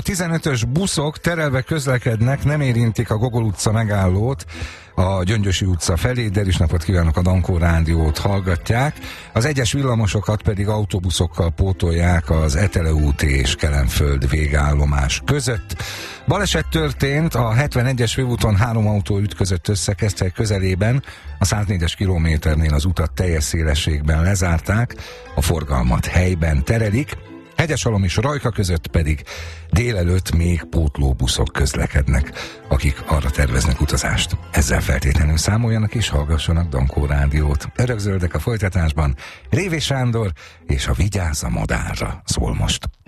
15-ös buszok terelve közlekednek, nem érintik a Gogol utca megállót a Gyöngyösi utca felé. Deris napot kívánok, a Dankó Rádiót hallgatják. Az egyes villamosokat pedig autóbuszokkal pótolják az Etele út és Kelenföld végállomás között. Baleset történt a 71-es főúton, 3 autó ütközött össze Keszthely közelében, a 104-es kilométernél az utat teljes szélességben lezárták, a forgalmat helyben terelik. Hegyesalom és Rajka között pedig délelőtt még pótlóbuszok közlekednek, akik arra terveznek utazást. Ezzel feltétlenül számoljanak és hallgassanak Dankó Rádiót. Örökzöldek a folytatásban, Révi Sándor és a Vigyázz a madárra szól most.